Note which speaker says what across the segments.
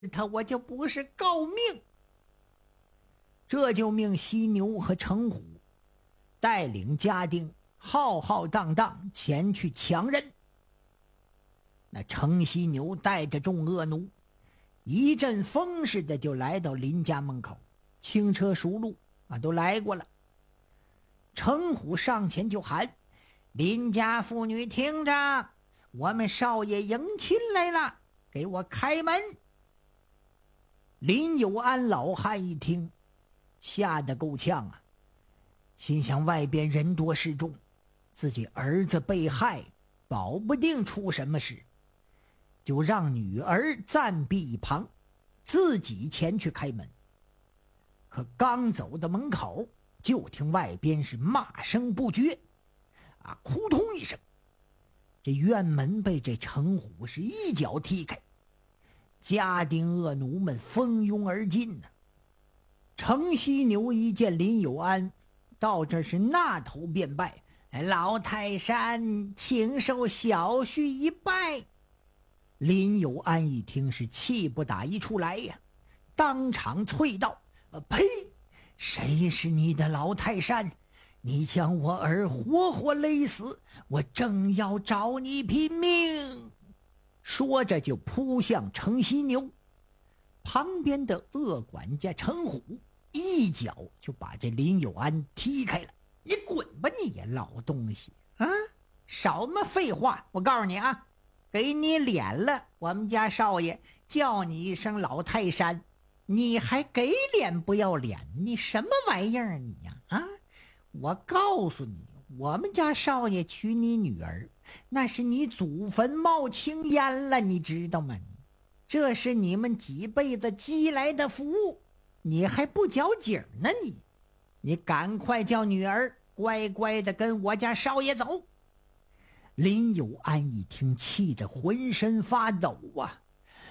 Speaker 1: 他，我就不是告命。这就命犀牛和程虎带领家丁浩浩荡荡前去抢人。那程犀牛带着众恶奴，一阵风似的就来到林家门口，轻车熟路都来过了。程虎上前就喊：林家妇女听着，我们少爷迎亲来了，给我开门。林有安老汉一听，吓得够呛啊，心想外边人多势众，自己儿子被害，保不定出什么事，就让女儿暂避一旁，自己前去开门。可刚走到门口，就听外边是骂声不绝，扑通一声，这院门被这程虎是一脚踢开，家丁恶奴们蜂拥而进呢。程犀牛一见林有安到这是那头便拜：老泰山，请受小婿一拜。林有安一听是气不打一处来呀，当场啐道：呸！谁是你的老泰山？你将我儿活活勒死，我正要找你拼命。说着就扑向程犀牛。旁边的恶管家程虎一脚就把这林有安踢开了。你滚吧你呀，老东西啊！少么废话！我告诉你啊，给你脸了，我们家少爷叫你一声老泰山，你还给脸不要脸？你什么玩意儿你呀？我告诉你，我们家少爷娶你女儿，那是你祖坟冒青烟了，你知道吗？这是你们几辈子积来的福，你还不缴景呢？你赶快叫女儿乖乖的跟我家少爷走。林有安一听，气得浑身发抖啊！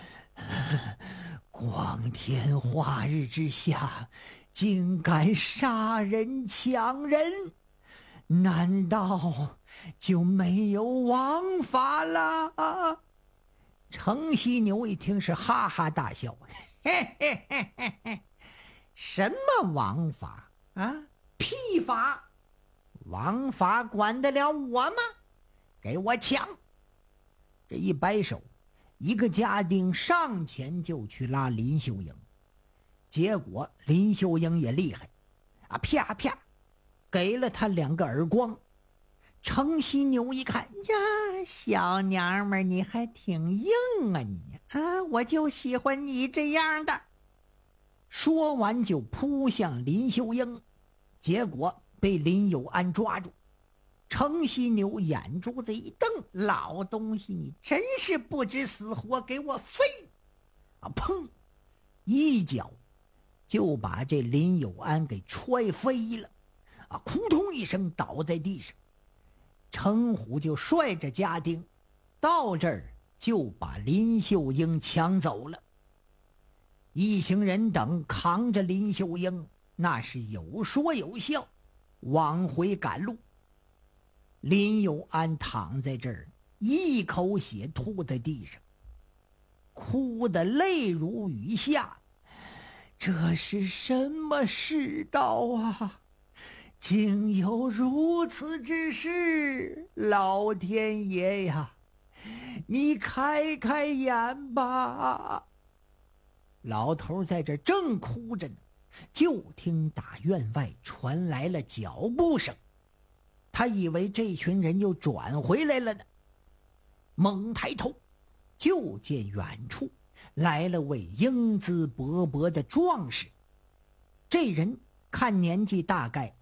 Speaker 1: 光天化日之下，竟敢杀人抢人，难道就没有王法了？程犀牛一听是哈哈大笑：嘿嘿嘿嘿嘿，什么王法啊？屁法！王法管得了我吗？给我抢！这一摆手，一个家丁上前就去拉林秀英，结果林秀英也厉害啪啪给了他2个耳光。程犀牛一看呀，小娘们你还挺硬啊你我就喜欢你这样的。说完就扑向林秀英，结果被林有安抓住。程犀牛眼珠子一瞪：老东西，你真是不知死活，给我飞！砰！一脚就把这林有安给踹飞了，扑通一声倒在地上。程虎就率着家丁到这儿，就把林秀英抢走了。一行人等扛着林秀英，那是有说有笑，往回赶路。林有安躺在这儿，一口血吐在地上，哭得泪如雨下。这是什么世道啊？竟有如此之事！老天爷呀，你开开眼吧！老头在这正哭着呢，就听打院外传来了脚步声。他以为这群人又转回来了呢，猛抬头，就见远处来了位英姿勃勃的壮士。这人看年纪大概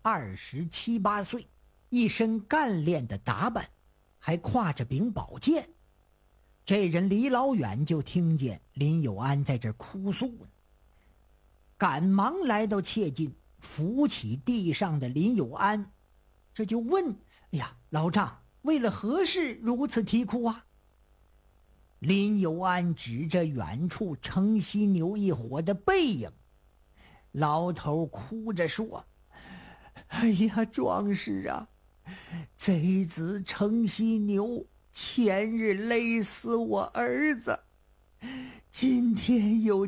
Speaker 1: 27、8岁，一身干练的打扮，还挎着柄宝剑。这人离老远就听见林有安在这哭诉呢，赶忙来到切近，扶起地上的林有安，这就问：哎呀，老丈，为了何事如此啼哭啊？林有安指着远处程犀牛一伙的背影，老头哭着说：哎呀，壮士啊，贼子程犀牛前日勒死我儿子， 今天有